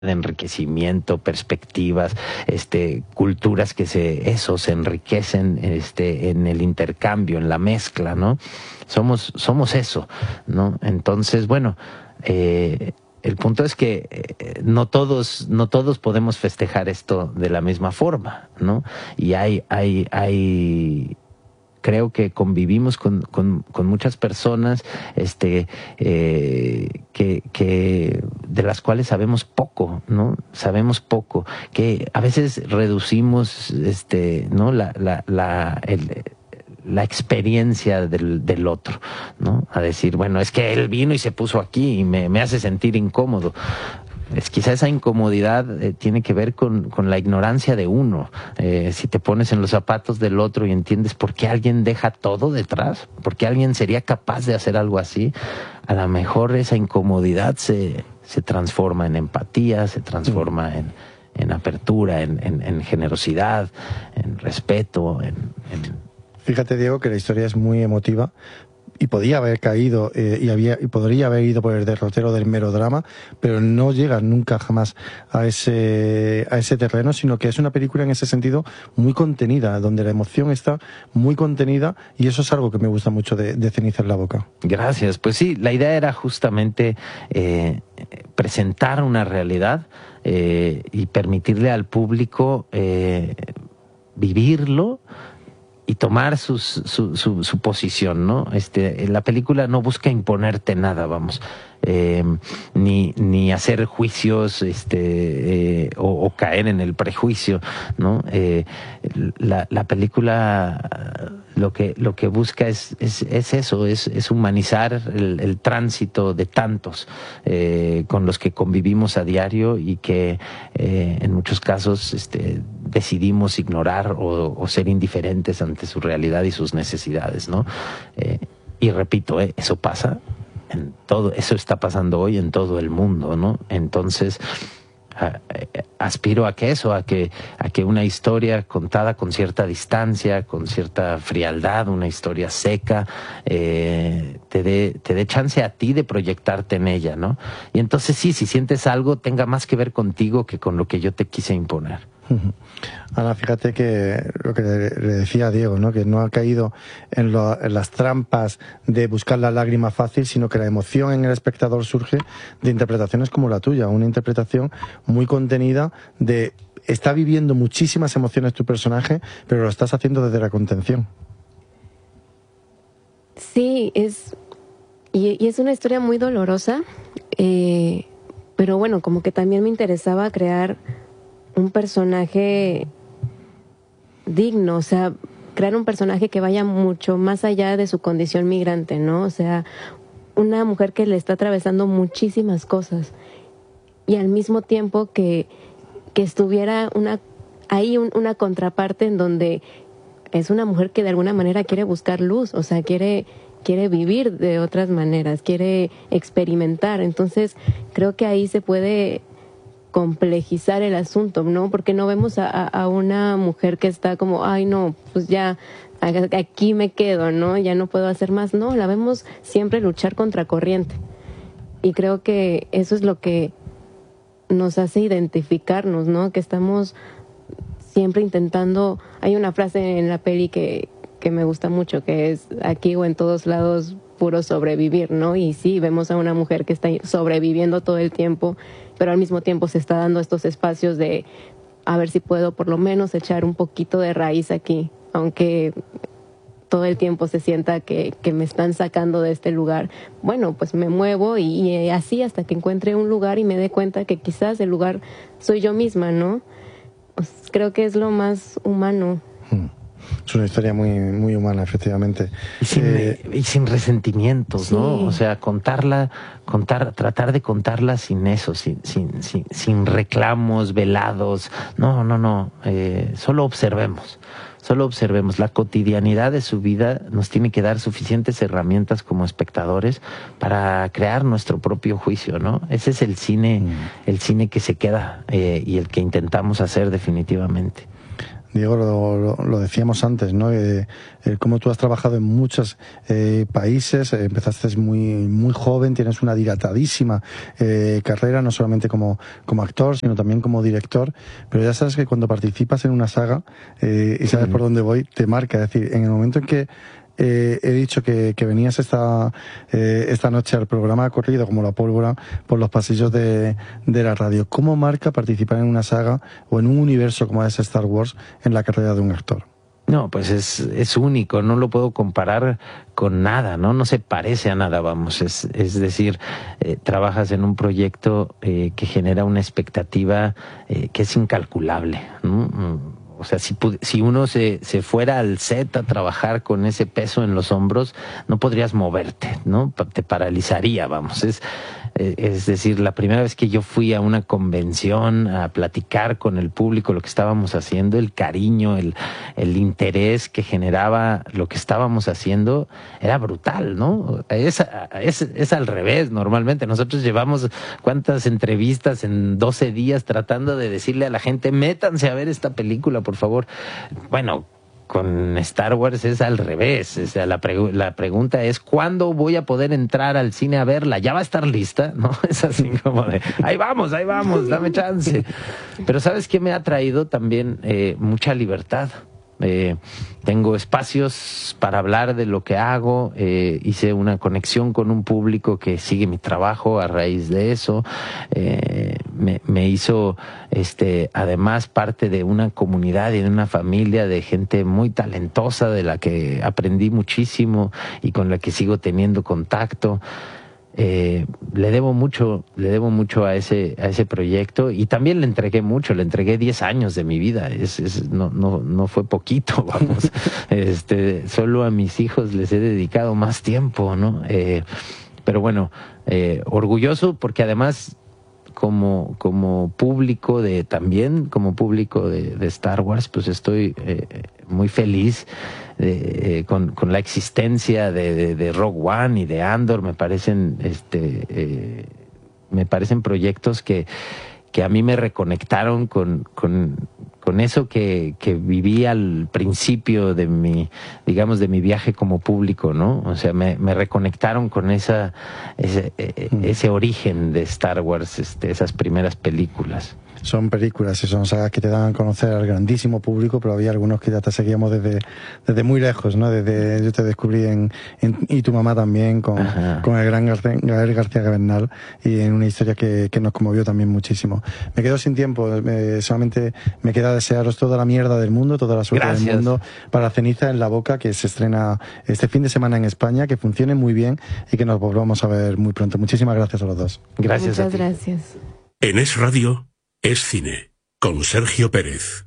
de enriquecimiento, perspectivas, culturas que se enriquecen en el intercambio, en la mezcla, ¿no? Somos eso, ¿no? Entonces, bueno, el punto es que no todos podemos festejar esto de la misma forma, ¿no? Y creo que convivimos con muchas personas que de las cuales sabemos poco, ¿no? Sabemos poco, que a veces reducimos ¿no? la experiencia del otro, ¿no? A decir, bueno, es que él vino y se puso aquí y me hace sentir incómodo. Quizá esa incomodidad tiene que ver con la ignorancia de uno. Si te pones en los zapatos del otro y entiendes por qué alguien deja todo detrás, por qué alguien sería capaz de hacer algo así, a lo mejor esa incomodidad se transforma en empatía, se transforma en apertura, en generosidad, en respeto, Fíjate, Diego, que la historia es muy emotiva y podía haber caído y podría haber ido por el derrotero del melodrama, pero no llega nunca jamás a ese terreno, sino que es una película en ese sentido muy contenida, donde la emoción está muy contenida, y eso es algo que me gusta mucho de Ceniza en la boca. Gracias. Pues sí, la idea era justamente presentar una realidad y permitirle al público vivirlo y tomar su posición, ¿no? La película no busca imponerte nada, vamos, ni hacer juicios, o caer en el prejuicio, ¿no? La película lo que busca es eso, es humanizar el tránsito de tantos con los que convivimos a diario y que en muchos casos decidimos ignorar o ser indiferentes ante su realidad y sus necesidades, ¿no? Y repito, eso pasa en todo, eso está pasando hoy en todo el mundo, ¿no? Entonces aspiro a que una historia contada con cierta distancia, con cierta frialdad, una historia seca, te dé chance a ti de proyectarte en ella, ¿no? Y entonces sí, si sientes algo, tenga más que ver contigo que con lo que yo te quise imponer. Ana, fíjate que lo que le decía a Diego, ¿no? Que no ha caído en las trampas de buscar la lágrima fácil, sino que la emoción en el espectador surge de interpretaciones como la tuya, una interpretación muy contenida está viviendo muchísimas emociones tu personaje, pero lo estás haciendo desde la contención. Sí, es una historia muy dolorosa, pero bueno, como que también me interesaba crear un personaje digno, o sea, crear un personaje que vaya mucho más allá de su condición migrante, ¿no? O sea, una mujer que le está atravesando muchísimas cosas y al mismo tiempo que estuviera una contraparte en donde es una mujer que de alguna manera quiere buscar luz, o sea, quiere vivir de otras maneras, quiere experimentar. Entonces, creo que ahí se puede complejizar el asunto, ¿no? Porque no vemos a una mujer que está como, ay no, pues ya aquí me quedo, ¿no? Ya no puedo hacer más. No, la vemos siempre luchar contra corriente. Y creo que eso es lo que nos hace identificarnos, ¿no? Que estamos siempre intentando. Hay una frase en la peli que me gusta mucho, que es aquí o en todos lados puro sobrevivir, ¿no? Y sí, vemos a una mujer que está sobreviviendo todo el tiempo, pero al mismo tiempo se está dando estos espacios de a ver si puedo por lo menos echar un poquito de raíz aquí, aunque todo el tiempo se sienta que me están sacando de este lugar. Bueno, pues me muevo y así hasta que encuentre un lugar y me dé cuenta que quizás el lugar soy yo misma, ¿no? Pues creo que es lo más humano. Es una historia muy, muy humana, efectivamente. Y sin resentimientos, sí, ¿no? O sea, tratar de contarla sin eso, sin reclamos velados. No. Solo observemos. La cotidianidad de su vida nos tiene que dar suficientes herramientas como espectadores para crear nuestro propio juicio, ¿no? Ese es el cine que se queda y el que intentamos hacer definitivamente. Diego, lo decíamos antes, ¿no? Cómo tú has trabajado en muchos países, empezaste muy joven, tienes una dilatadísima carrera, no solamente como actor, sino también como director, pero ya sabes que cuando participas en una saga, y sabes por dónde voy, te marca. Es decir, en el momento en que he dicho que venías esta noche al programa, ha corrido como la pólvora por los pasillos de la radio. ¿Cómo marca participar en una saga o en un universo como es Star Wars en la carrera de un actor? No, pues es único, no lo puedo comparar con nada, ¿no? No se parece a nada, vamos. Es decir, trabajas en un proyecto que genera una expectativa que es incalculable, ¿no? O sea, si uno se fuera al set a trabajar con ese peso en los hombros, no podrías moverte, ¿no? Te paralizaría, vamos. Es decir, la primera vez que yo fui a una convención a platicar con el público lo que estábamos haciendo, el cariño, el interés que generaba lo que estábamos haciendo, era brutal, ¿no? Es al revés, normalmente. Nosotros llevamos cuántas entrevistas en 12 días tratando de decirle a la gente, métanse a ver esta película, por favor. Bueno, con Star Wars es al revés. O sea, la pregunta es, ¿cuándo voy a poder entrar al cine a verla? ¿Ya va a estar lista? ¿No? Es así como de, ahí vamos, dame chance. Pero ¿sabes qué me ha traído también? Mucha libertad. Tengo espacios para hablar de lo que hago, hice una conexión con un público que sigue mi trabajo a raíz de eso, me hizo además parte de una comunidad y de una familia de gente muy talentosa de la que aprendí muchísimo y con la que sigo teniendo contacto. Le debo mucho a ese proyecto, y también le entregué 10 años de mi vida. No fue poquito, vamos. Solo a mis hijos les he dedicado más tiempo, ¿no? Pero bueno, orgulloso porque además como público de Star Wars, pues estoy muy feliz con la existencia de Rogue One y de Andor. Me parecen proyectos que a mí me reconectaron con eso que viví al principio de mi viaje como público, ¿no? O sea, me reconectaron con ese origen de Star Wars, esas primeras películas. Son películas y son sagas que te dan a conocer al grandísimo público, pero había algunos que ya te seguíamos desde muy lejos, ¿no? Yo te descubrí y tu mamá también con el gran Gael García Bernal, y en una historia que nos conmovió también muchísimo. Me quedo sin tiempo, solamente me queda desearos toda la mierda del mundo, toda la suerte del mundo para Ceniza en la Boca, que se estrena este fin de semana en España, que funcione muy bien y que nos volvamos a ver muy pronto. Muchísimas gracias a los dos. Gracias. Muchas gracias. En Es Radio, Es Cine, con Sergio Pérez.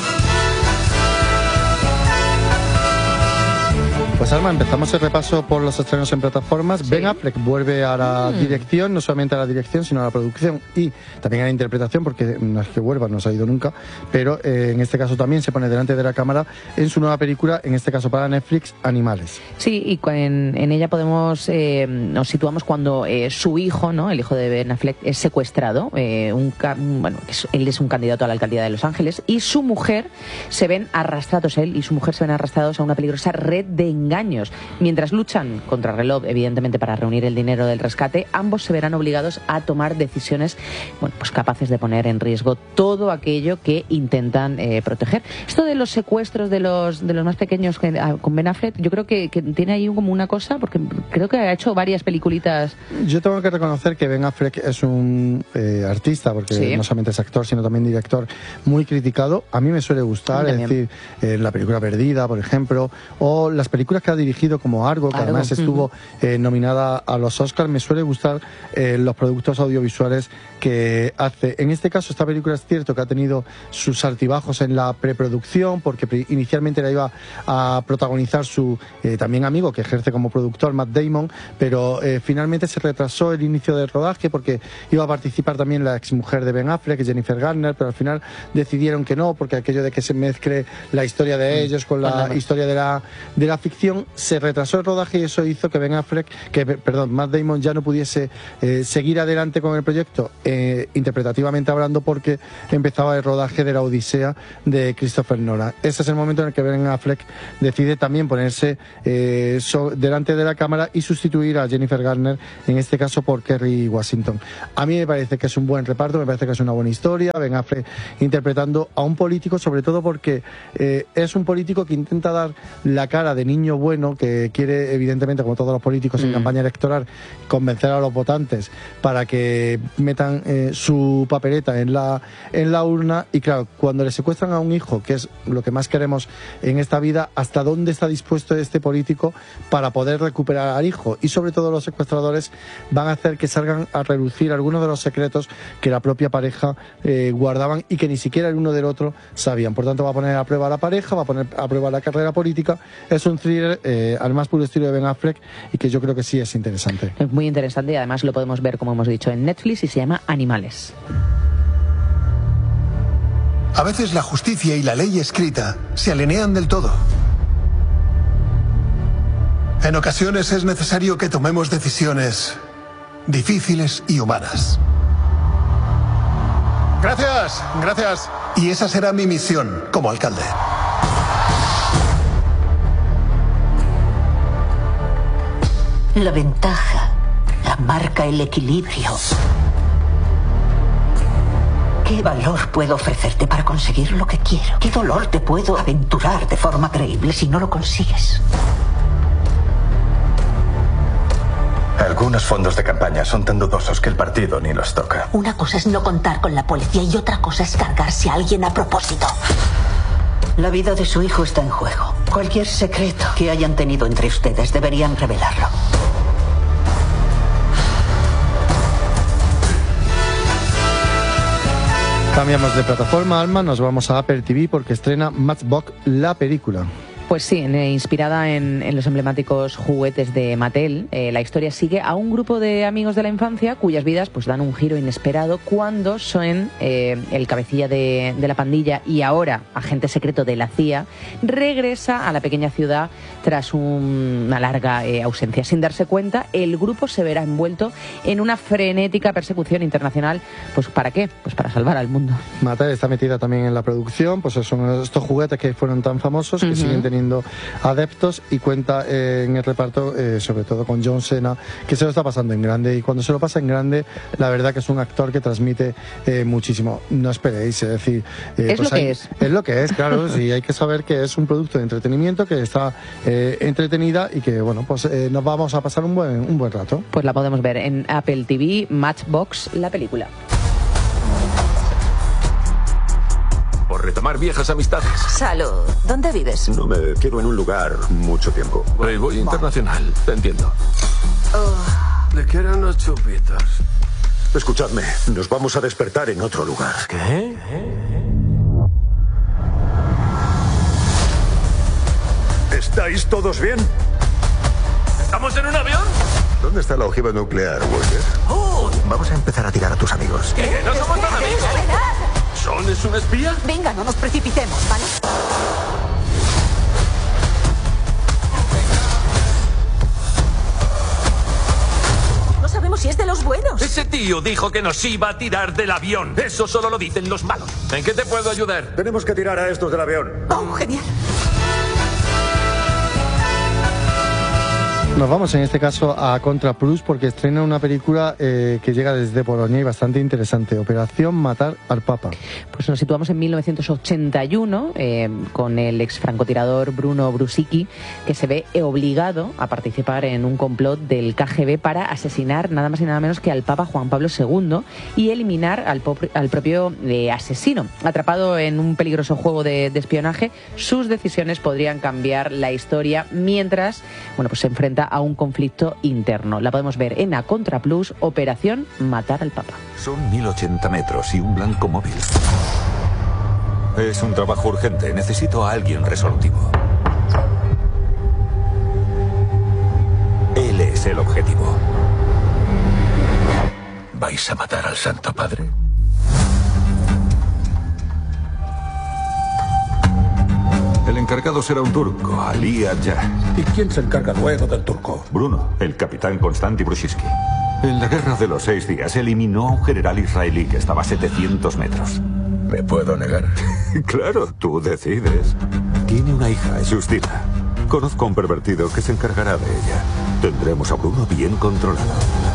Pues Alma, empezamos el repaso por los estrenos en plataformas. Ben Affleck vuelve a la dirección, no solamente a la dirección, sino a la producción y también a la interpretación, porque no es que vuelva, no se ha ido nunca, pero en este caso también se pone delante de la cámara en su nueva película, en este caso para Netflix, Animales. Sí, y en ella nos situamos cuando su hijo, ¿no? El hijo de Ben Affleck, es secuestrado. Él es un candidato a la alcaldía de Los Ángeles, y su mujer él y su mujer se ven arrastrados a una peligrosa red de engaños. Mientras luchan contra reloj, evidentemente, para reunir el dinero del rescate, ambos se verán obligados a tomar decisiones, capaces de poner en riesgo todo aquello que intentan proteger. Esto de los secuestros de los más pequeños con Ben Affleck, yo creo que tiene ahí como una cosa, porque creo que ha hecho varias peliculitas. Yo tengo que reconocer que Ben Affleck es un artista, porque no solamente es actor, sino también director, muy criticado. A mí me suele gustar, es decir, la película Perdida, por ejemplo, o las películas que ha dirigido como Argo, que además estuvo nominada a los Oscars. Me suele gustar los productos audiovisuales que hace. En este caso, esta película es cierto que ha tenido sus altibajos en la preproducción, porque inicialmente la iba a protagonizar su también amigo que ejerce como productor, Matt Damon, pero finalmente se retrasó el inicio del rodaje porque iba a participar también la exmujer de Ben Affleck, Jennifer Garner, pero al final decidieron que no, porque aquello de que se mezcle la historia de ellos con la historia de la ficción, edición se retrasó el rodaje y eso hizo que Matt Damon ya no pudiese seguir adelante con el proyecto, interpretativamente hablando, porque empezaba el rodaje de la Odisea de Christopher Nolan. Ese es el momento en el que Ben Affleck decide también ponerse delante de la cámara y sustituir a Jennifer Garner, en este caso por Kerry Washington. A mí me parece que es un buen reparto, me parece que es una buena historia. Ben Affleck interpretando a un político, sobre todo porque es un político que intenta dar la cara de niño bueno, que quiere, evidentemente, como todos los políticos en campaña electoral, convencer a los votantes para que metan su papeleta en la urna. Y claro, cuando le secuestran a un hijo, que es lo que más queremos en esta vida, ¿hasta dónde está dispuesto este político para poder recuperar al hijo? Y sobre todo los secuestradores van a hacer que salgan a relucir algunos de los secretos que la propia pareja guardaban y que ni siquiera el uno del otro sabían. Por tanto, va a poner a prueba a la pareja, va a poner a prueba la carrera política. Es un thriller al más puro estilo de Ben Affleck y que yo creo que sí es interesante. Es muy interesante y además lo podemos ver, como hemos dicho, en Netflix y se llama Animales. A veces la justicia y la ley escrita se alinean del todo. En ocasiones es necesario que tomemos decisiones difíciles y humanas. Gracias, gracias. Y esa será mi misión como alcalde. La ventaja la marca el equilibrio. ¿Qué valor puedo ofrecerte para conseguir lo que quiero? ¿Qué dolor te puedo aventurar de forma creíble si no lo consigues? Algunos fondos de campaña son tan dudosos que el partido ni los toca. Una cosa es no contar con la policía y otra cosa es cargarse a alguien a propósito. La vida de su hijo está en juego. Cualquier secreto que hayan tenido entre ustedes deberían revelarlo. Cambiamos de plataforma, Alma, nos vamos a Apple TV porque estrena Matchbox, la película. Pues sí, inspirada en los emblemáticos juguetes de Mattel, la historia sigue a un grupo de amigos de la infancia cuyas vidas pues dan un giro inesperado cuando Sean, el cabecilla de la pandilla y ahora agente secreto de la CIA, regresa a la pequeña ciudad tras una larga ausencia. Sin darse cuenta, el grupo se verá envuelto en una frenética persecución internacional. ¿Pues para qué? Pues para salvar al mundo. Mattel está metida también en la producción, pues son estos juguetes que fueron tan famosos, que siguen teniendo adeptos, y cuenta en el reparto sobre todo con John Cena, que se lo está pasando en grande, y cuando se lo pasa en grande la verdad que es un actor que transmite muchísimo. No esperéis, es decir, es pues lo que es. Es lo que es, claro. Sí, hay que saber que es un producto de entretenimiento, que está entretenida y que bueno, pues nos vamos a pasar un buen rato. Pues la podemos ver en Apple TV, Matchbox, la película. Por retomar viejas amistades. Salud. ¿Dónde vives? No me quedo en un lugar mucho tiempo. Voy internacional, te entiendo. Le quiero unos chupitos. Escuchadme, nos vamos a despertar en otro lugar. ¿Qué? ¿Estáis todos bien? ¿Estamos en un avión? ¿Dónde está la ojiva nuclear, Walker? Vamos a empezar a tirar a tus amigos. ¿Qué? ¿No somos tan amigos? ¿Son es un espía? Venga, no nos precipitemos, ¿vale? No sabemos si es de los buenos. Ese tío dijo que nos iba a tirar del avión. Eso solo lo dicen los malos. ¿En qué te puedo ayudar? Tenemos que tirar a estos del avión. Oh, genial. Nos vamos en este caso a Contra Plus porque estrena una película que llega desde Polonia y bastante interesante, Operación Matar al Papa. Pues nos situamos en 1981 con el ex francotirador Bruno Brusicki, que se ve obligado a participar en un complot del KGB para asesinar nada más y nada menos que al Papa Juan Pablo II y eliminar al propio asesino. Atrapado en un peligroso juego de espionaje, sus decisiones podrían cambiar la historia mientras pues se enfrenta a un conflicto interno. La podemos ver en A Contra Plus, Operación Matar al Papa. Son 1080 metros y un blanco móvil. Es un trabajo urgente. Necesito a alguien resolutivo. Él es el objetivo. ¿Vais a matar al Santo Padre? El encargado encargado será un turco, Ali Adja. ¿Y quién se encarga luego del turco? Bruno, el capitán Konstanty Brushiski. En la guerra de los 6 días eliminó a un general israelí que estaba a 700 metros. ¿Me puedo negar? Claro, tú decides. Tiene una hija, es Justina. Conozco a un pervertido que se encargará de ella. Tendremos a Bruno bien controlado.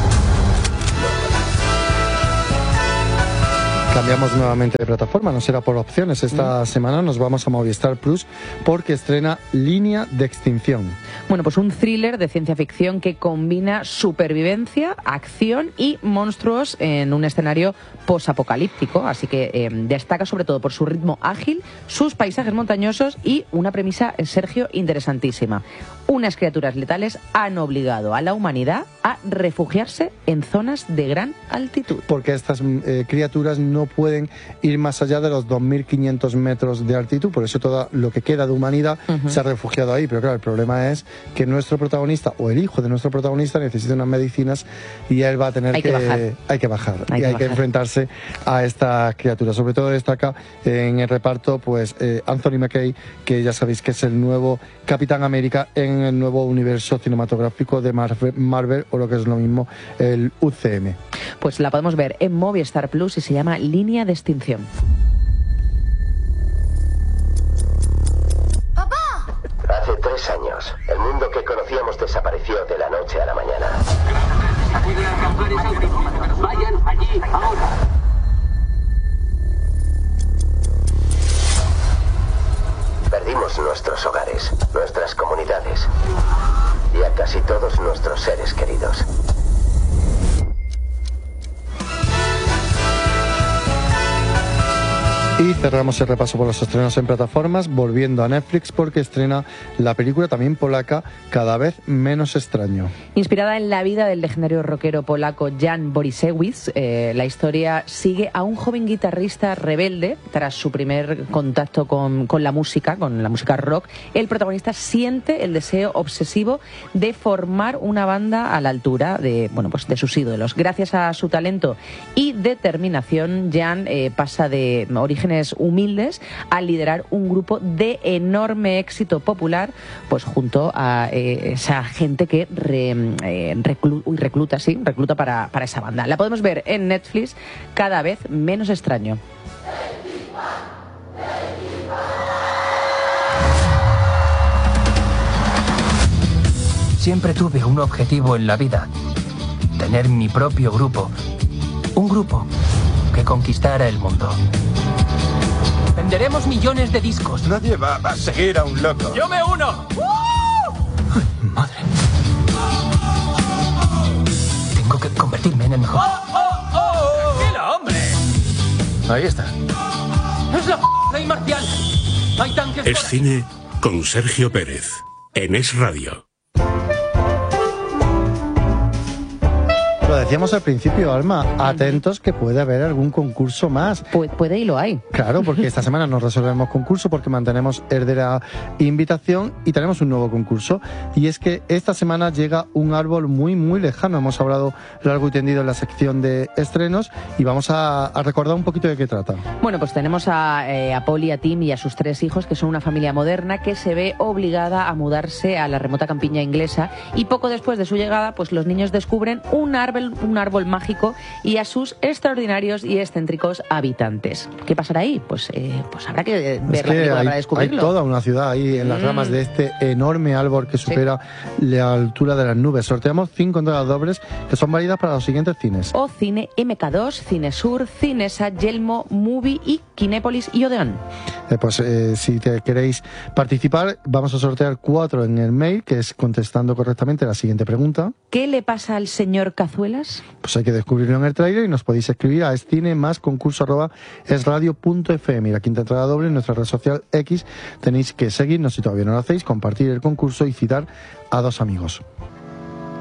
Cambiamos nuevamente de plataforma, no será por opciones. Esta semana nos vamos a Movistar Plus porque estrena Línea de Extinción. Bueno, pues un thriller de ciencia ficción que combina supervivencia, acción y monstruos en un escenario posapocalíptico. Así que destaca sobre todo por su ritmo ágil, sus paisajes montañosos y una premisa, Sergio, interesantísima. Unas criaturas letales han obligado a la humanidad a refugiarse en zonas de gran altitud. Porque estas criaturas no pueden ir más allá de los 2.500 metros de altitud, por eso todo lo que queda de humanidad se ha refugiado ahí. Pero claro, el problema es que nuestro protagonista, o el hijo de nuestro protagonista, necesita unas medicinas y él va a tener que bajar. Hay que enfrentarse a esta criatura. Sobre todo destaca en el reparto pues Anthony Mackie, que ya sabéis que es el nuevo Capitán América en el nuevo universo cinematográfico de Marvel, o lo que es lo mismo, el UCM. Pues la podemos ver en Movistar Plus y se llama Línea de Extinción. ¡Papá! Hace 3 años, el mundo que conocíamos desapareció de la noche a la mañana. Pueden alcanzar esa altitud. Vayan allí ahora. Perdimos nuestros hogares, nuestras comunidades y a casi todos nuestros seres queridos. Y cerramos el repaso por los estrenos en plataformas, volviendo a Netflix porque estrena la película también polaca Cada vez menos extraño. Inspirada en la vida del legendario rockero polaco Jan Borisiewicz, la historia sigue a un joven guitarrista rebelde. Tras su primer contacto con la música rock, el protagonista siente el deseo obsesivo de formar una banda a la altura de sus ídolos. Gracias a su talento y determinación, Jan pasa de origen humildes a liderar un grupo de enorme éxito popular, pues junto a esa gente que recluta para esa banda. La podemos ver en Netflix, Cada vez menos extraño. Siempre tuve un objetivo en la vida: tener mi propio grupo, un grupo que conquistara el mundo. Venderemos millones de discos. Nadie va a seguir a un loco. ¡Yo me uno! Ay, madre. Tengo que convertirme en el mejor. ¡Tranquilo, hombre! Ahí está. ¡Es la ley marcial! ¡Hay tanques! Es cine con Sergio Pérez, en Es Radio. Lo decíamos al principio, Alma, atentos que puede haber algún concurso más. Puede y lo hay. Claro, porque esta semana no resolvemos concurso porque mantenemos el de la invitación y tenemos un nuevo concurso. Y es que esta semana llega un árbol muy, muy lejano. Hemos hablado largo y tendido en la sección de estrenos y vamos a recordar un poquito de qué trata. Bueno, pues tenemos a Paul y a Tim y a sus 3 hijos, que son una familia moderna que se ve obligada a mudarse a la remota campiña inglesa, y poco después de su llegada, pues los niños descubren un árbol mágico y a sus extraordinarios y excéntricos habitantes. ¿Qué pasará ahí? Pues habrá que ver la película para descubrirlo. Hay toda una ciudad ahí en las ramas de este enorme árbol que supera la altura de las nubes. Sorteamos 5 entradas dobles que son válidas para los siguientes cines: O Cine MK2, Cinesur, Cinesa, Yelmo, Movie y Kinépolis y Odeón. Si queréis participar, vamos a sortear 4 en el mail, que es contestando correctamente la siguiente pregunta. ¿Qué le pasa al señor Cazuelas? Pues hay que descubrirlo en el tráiler y nos podéis escribir a escine+concurso@esradio.fm. Y la quinta entrada doble en nuestra red social X. Tenéis que seguirnos si todavía no lo hacéis, compartir el concurso y citar a 2 amigos.